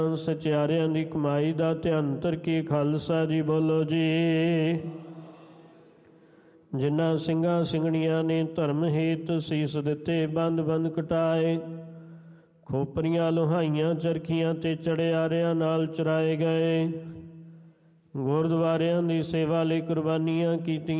ਸਚਿਆਰਿਆਂ ਦੀ ਕਮਾਈ ਦਾ ਧਿਆਨ ਕੀ ਖਾਲਸਾ ਜੀ ਬੋਲੋ ਜੀ। ਜਿਨ੍ਹਾਂ ਸਿੰਘਾਂ ਸਿੰਘਣੀਆਂ ਨੇ ਧਰਮ ਹੇਤ ਸੀਸ ਦਿੱਤੇ, ਬੰਦ ਬੰਦ ਕਟਾਏ, ਖੋਪਰੀਆਂ ਲੋਹਾਈਆਂ ਚਰਖੀਆਂ ਤੇ ਚੜਿਆਰਿਆਂ ਨਾਲ ਚਰਾਏ ਗਏ, ਗੁਰਦੁਆਰਿਆਂ ਦੀ ਸੇਵਾ ਲਈ ਕੁਰਬਾਨੀਆਂ ਕੀਤੀਆਂ।